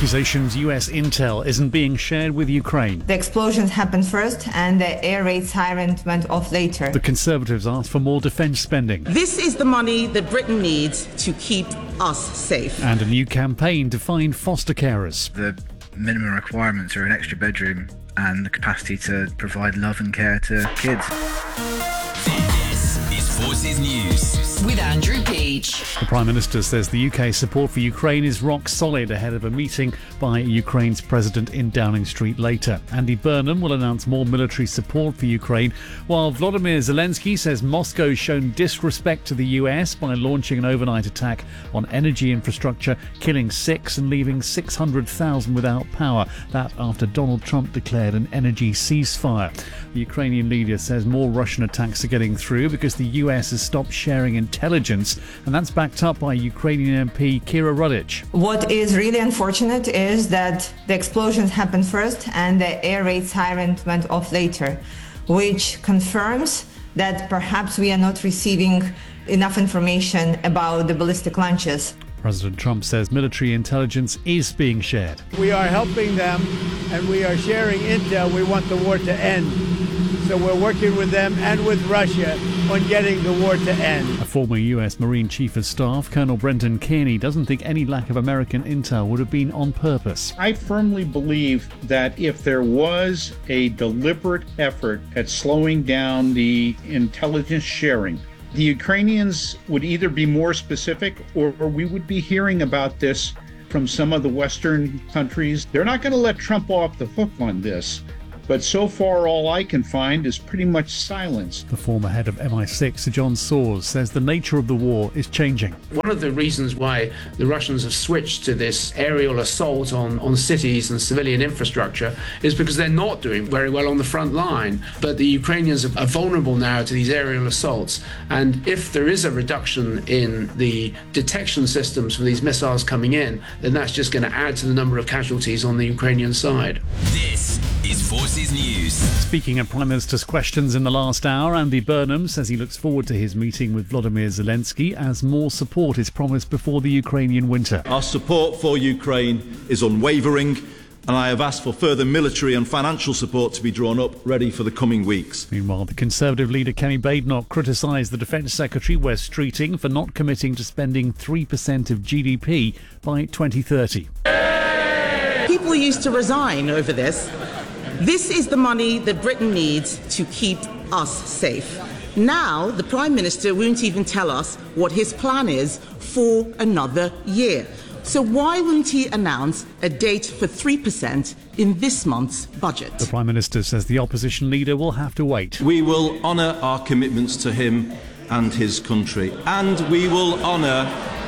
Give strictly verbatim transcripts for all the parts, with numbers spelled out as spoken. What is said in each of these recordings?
Accusations U S intel isn't being shared with Ukraine. The explosions happened first and the air raid siren went off later. The Conservatives asked for more defence spending. This is the money that Britain needs to keep us safe. And a new campaign to find foster carers. The minimum requirements are an extra bedroom and the capacity to provide love and care to kids. This is Forces News with Andrew Peach. The Prime Minister says the U K support for Ukraine is rock solid ahead of a meeting by Ukraine's president in Downing Street later. Andy Burnham will announce more military support for Ukraine, while Volodymyr Zelensky says Moscow's shown disrespect to the U S by launching an overnight attack on energy infrastructure, killing six and leaving six hundred thousand without power. That after Donald Trump declared an energy ceasefire. The Ukrainian leader says more Russian attacks are getting through because the U S has stopped sharing intelligence, and that's backed up by Ukrainian M P Kira Rudic. What is really unfortunate is that the explosions happened first and the air raid siren went off later, which confirms that perhaps we are not receiving enough information about the ballistic launches. President Trump says military intelligence is being shared. We are helping them and we are sharing intel. We want the war to end. So we're working with them and with Russia on getting the war to end. A former U S Marine Chief of Staff, Colonel Brenton Kearney, doesn't think any lack of American intel would have been on purpose. I firmly believe that if there was a deliberate effort at slowing down the intelligence sharing, the Ukrainians would either be more specific or we would be hearing about this from some of the Western countries. They're not going to let Trump off the hook on this. But so far, all I can find is pretty much silence. The former head of M I six, Sir John Sawers, says the nature of the war is changing. One of the reasons why the Russians have switched to this aerial assault on, on cities and civilian infrastructure is because they're not doing very well on the front line. But the Ukrainians are vulnerable now to these aerial assaults. And if there is a reduction in the detection systems for these missiles coming in, then that's just going to add to the number of casualties on the Ukrainian side. This is Forces News. Speaking of Prime Minister's questions in the last hour, Andy Burnham says he looks forward to his meeting with Volodymyr Zelensky as more support is promised before the Ukrainian winter. Our support for Ukraine is unwavering, and I have asked for further military and financial support to be drawn up, ready for the coming weeks. Meanwhile, the Conservative leader Kenny Badenoch criticised the Defence Secretary Wes Streeting for not committing to spending three percent of G D P by twenty thirty. People used to resign over this. This is the money that Britain needs to keep us safe. Now, the Prime Minister won't even tell us what his plan is for another year. So why won't he announce a date for three percent in this month's budget? The Prime Minister says the opposition leader will have to wait. We will honour our commitments to him and his country, and we will honour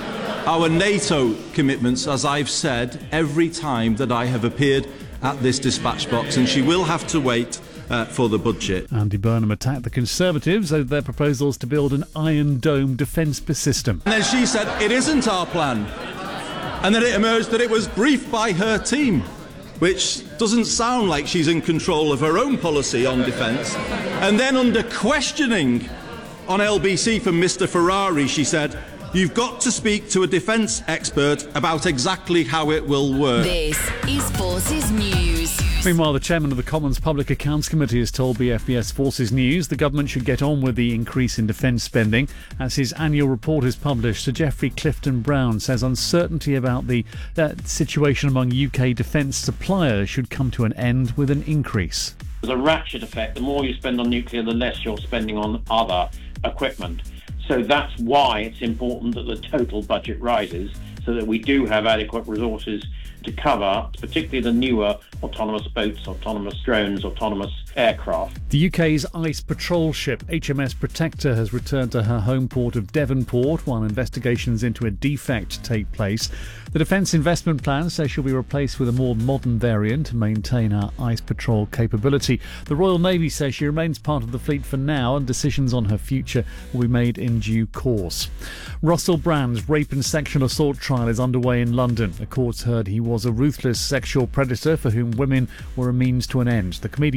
our NATO commitments, as I've said every time that I have appeared at this dispatch box, and she will have to wait uh, for the budget. Andy Burnham attacked the Conservatives over their proposals to build an Iron Dome defence system. And then she said it isn't our plan, and then it emerged that it was briefed by her team, which doesn't sound like she's in control of her own policy on defence. And then under questioning on L B C from Mister Ferrari, she said, "You've got to speak to a defence expert about exactly how it will work." This is Forces News. Meanwhile, the chairman of the Commons Public Accounts Committee has told B F B S Forces News the government should get on with the increase in defence spending. As his annual report is published, Sir Geoffrey Clifton Brown says uncertainty about the uh, situation among U K defence suppliers should come to an end with an increase. There's a ratchet effect. The more you spend on nuclear, the less you're spending on other equipment. So that's why it's important that the total budget rises so that we do have adequate resources to cover, particularly the newer autonomous boats, autonomous drones, autonomous aircraft. The U K's ice patrol ship H M S Protector has returned to her home port of Devonport while investigations into a defect take place. The Defence Investment Plan says she'll be replaced with a more modern variant to maintain her ice patrol capability. The Royal Navy says she remains part of the fleet for now and decisions on her future will be made in due course. Russell Brand's rape and sexual assault trial is underway in London. The courts heard he was a ruthless sexual predator for whom women were a means to an end. The comedian denies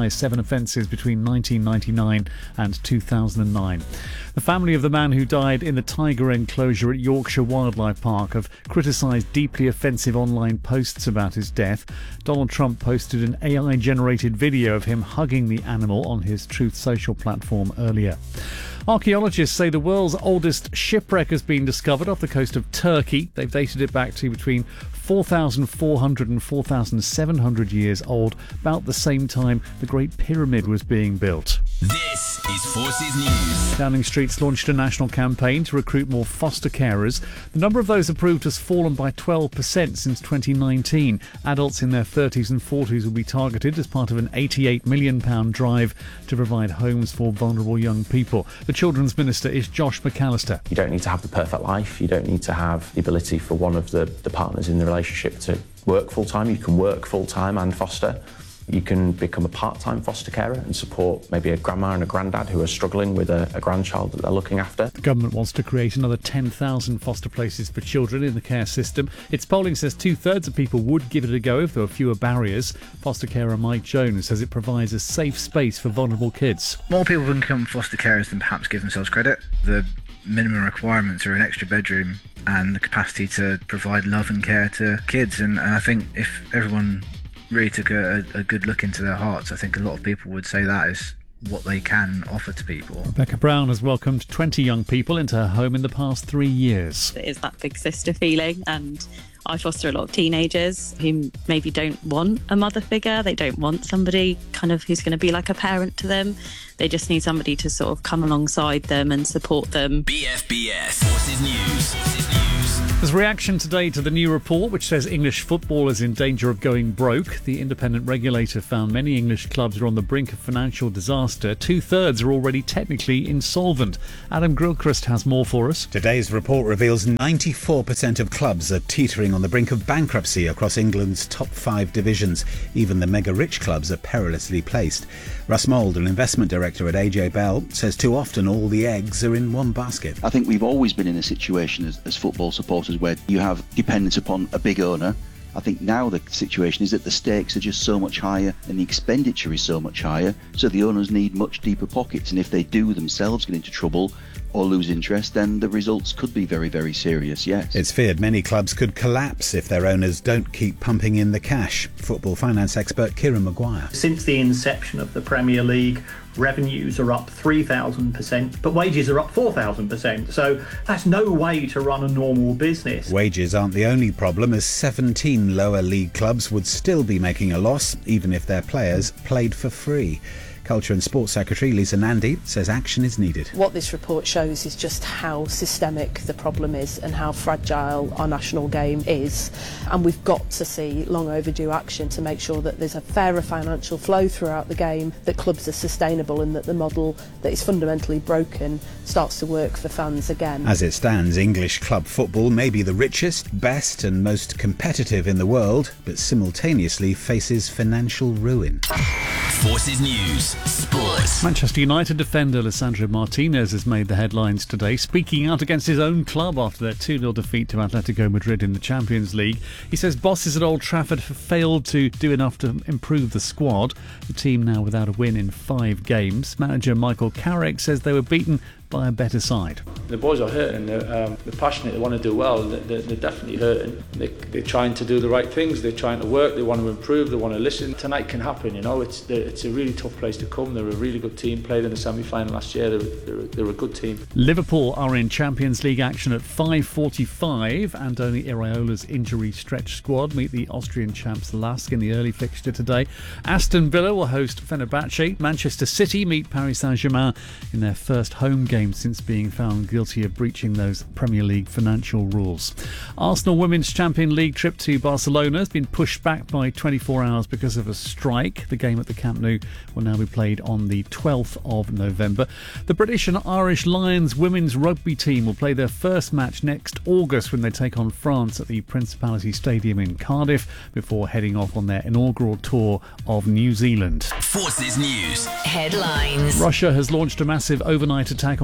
seven offences between nineteen ninety-nine and two thousand nine. The family of the man who died in the tiger enclosure at Yorkshire Wildlife Park have criticised deeply offensive online posts about his death. Donald Trump posted an A I-generated video of him hugging the animal on his Truth Social platform earlier. Archaeologists say the world's oldest shipwreck has been discovered off the coast of Turkey. They've dated it back to between four thousand four hundred and four thousand seven hundred years old, about the same time the Great Pyramid was being built. This is Forces News. Downing Street's launched a national campaign to recruit more foster carers. The number of those approved has fallen by twelve percent since twenty nineteen. Adults in their thirties and forties will be targeted as part of an eighty-eight million pounds drive to provide homes for vulnerable young people. The Children's Minister is Josh McAllister. You don't need to have the perfect life. You don't need to have the ability for one of the, the partners in the relationship to work full-time. You can work full-time and foster. You can become a part-time foster carer and support maybe a grandma and a granddad who are struggling with a, a grandchild that they're looking after. The government wants to create another ten thousand foster places for children in the care system. Its polling says two-thirds of people would give it a go if there were fewer barriers. Foster carer Mike Jones says it provides a safe space for vulnerable kids. More people can become foster carers than perhaps give themselves credit. The minimum requirements are an extra bedroom and the capacity to provide love and care to kids. And, and I think if everyone really took a, a good look into their hearts, I think a lot of people would say that is what they can offer to people. Rebecca Brown has welcomed twenty young people into her home in the past three years. It is that big sister feeling, and I foster a lot of teenagers who maybe don't want a mother figure. They don't want somebody kind of who's going to be like a parent to them. They just need somebody to sort of come alongside them and support them. B F B S Forces News. Forces News. There's reaction today to the new report which says English football is in danger of going broke. The independent regulator found many English clubs are on the brink of financial disaster. Two-thirds are already technically insolvent. Adam Gilchrist has more for us. Today's report reveals ninety-four percent of clubs are teetering on the brink of bankruptcy across England's top five divisions. Even the mega-rich clubs are perilously placed. Russ Mould, an investment director at A J Bell, says too often all the eggs are in one basket. I think we've always been in a situation as, as football supporters where you have dependence upon a big owner. I think now the situation is that the stakes are just so much higher and the expenditure is so much higher, so the owners need much deeper pockets, and if they do themselves get into trouble or lose interest, then the results could be very, very serious, yes. It's feared many clubs could collapse if their owners don't keep pumping in the cash. Football finance expert Kieran Maguire. Since the inception of the Premier League, revenues are up three thousand percent, but wages are up four thousand percent. So that's no way to run a normal business. Wages aren't the only problem, as seventeen lower league clubs would still be making a loss, even if their players played for free. Culture and Sports Secretary Lisa Nandy says action is needed. What this report shows is just how systemic the problem is and how fragile our national game is. And we've got to see long overdue action to make sure that there's a fairer financial flow throughout the game, that clubs are sustainable and that the model that is fundamentally broken starts to work for fans again. As it stands, English club football may be the richest, best and most competitive in the world, but simultaneously faces financial ruin. Forces News. Sports. Manchester United defender Lisandro Martinez has made the headlines today, speaking out against his own club after their two nil defeat to Atletico Madrid in the Champions League. He says bosses at Old Trafford have failed to do enough to improve the squad. The team now without a win in five games. Manager Michael Carrick says they were beaten by a better side. The boys are hurting, they're, um, they're passionate, they want to do well, they're, they're definitely hurting. They, they're trying to do the right things, they're trying to work, they want to improve, they want to listen. Tonight can happen, you know, it's it's a really tough place to come. They're a really good team, played in the semi-final last year, they're, they're, they're a good team. Liverpool are in Champions League action at five forty-five. Andoni Iraola's injury stretch squad meet the Austrian champs Lask in the early fixture today. Aston Villa will host Fenerbahce. Manchester City meet Paris Saint-Germain in their first home game since being found guilty of breaching those Premier League financial rules. Arsenal Women's Champions League trip to Barcelona has been pushed back by twenty-four hours because of a strike. The game at the Camp Nou will now be played on the twelfth of November. The British and Irish Lions women's rugby team will play their first match next August when they take on France at the Principality Stadium in Cardiff before heading off on their inaugural tour of New Zealand. Forces News. Headlines. Russia has launched a massive overnight attack on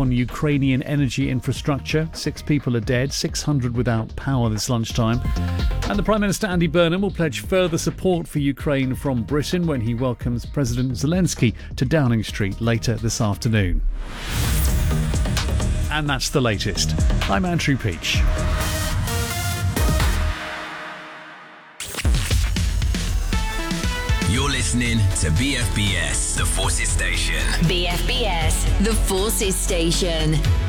on Ukrainian energy infrastructure. Six people are dead, six hundred without power this lunchtime. And the Prime Minister Andy Burnham will pledge further support for Ukraine from Britain when he welcomes President Zelensky to Downing Street later this afternoon. And that's the latest. I'm Andrew Peach. You're listening to B F B S, the Forces Station. B F B S, the Forces Station.